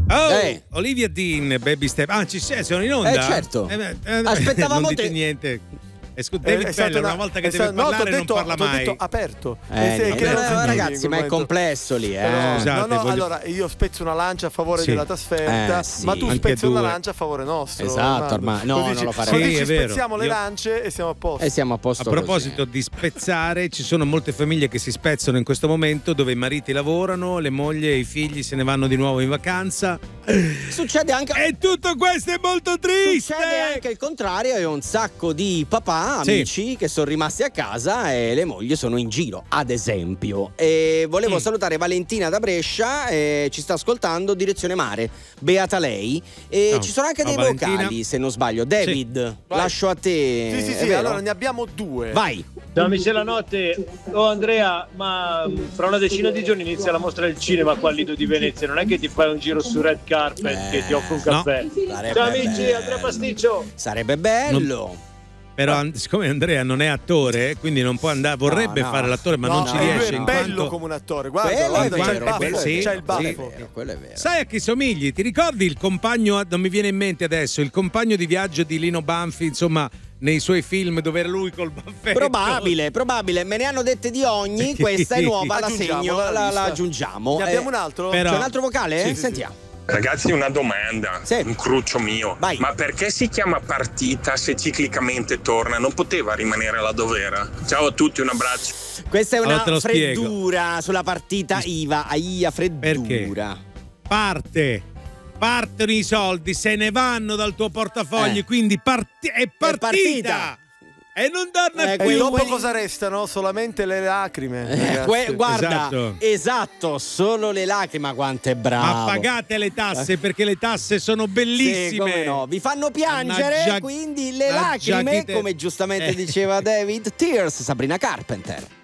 Olivia Dean, Baby Step. Ah, ci sei, sono in onda? Certo. Aspettavamo non dite niente. David Feller, una volta che deve parlare non parla mai. Ho detto aperto. Ragazzi, ma è complesso lì. Scusate, allora io spezzo una lancia a favore della trasferta, ma tu spezzi una lancia a favore nostro. Esatto, ormai. No, non lo faremo. Così ci spezziamo le lance e siamo a posto. A proposito di spezzare, ci sono molte famiglie che si spezzano in questo momento, dove i mariti lavorano, le mogli e i figli se ne vanno di nuovo in vacanza. Succede anche. E tutto questo è molto triste. Succede anche il contrario, e un sacco di papà, amici che sono rimasti a casa e le mogli sono in giro, ad esempio. E volevo salutare Valentina da Brescia, ci sta ascoltando, direzione mare, beata lei. E ci sono anche dei vocali, se non sbaglio. David, lascio a te. Sì, allora ne abbiamo 2. Vai. Ciao amici della notte. Andrea, ma fra una decina di giorni inizia la mostra del cinema qua al Lido di Venezia, non è che ti fai un giro su Red Carpet che ti offro un caffè? Ciao amici, Andrea Pasticcio. Sarebbe bello. Però siccome Andrea non è attore, quindi non può andare, vorrebbe fare l'attore, ma non ci riesce. È bello come un attore, guarda, c'è il baffo. Quello è vero. Sai a chi somigli? Ti ricordi il compagno, non mi viene in mente adesso, il compagno di viaggio di Lino Banfi, insomma, nei suoi film dove era lui col baffetto? Probabile, me ne hanno dette di ogni, questa è nuova, la segno, la aggiungiamo. Ne abbiamo un altro? C'è un altro vocale? Sentiamo. Ragazzi, una domanda, un cruccio mio. Vai. Ma perché si chiama partita se ciclicamente torna? Non poteva rimanere là dov'era? Ciao a tutti, un abbraccio. Questa è una freddura sulla partita IVA. Freddura. Perché? Partono i soldi, se ne vanno dal tuo portafogli, quindi è partita. E non torna più. E dopo cosa restano? Solamente le lacrime. Guarda, esatto, solo le lacrime. Quanto è bravo. Ma pagate le tasse, perché le tasse sono bellissime. Sì, come no. Vi fanno piangere, quindi le lacrime, come giustamente diceva David. Tears, Sabrina Carpenter.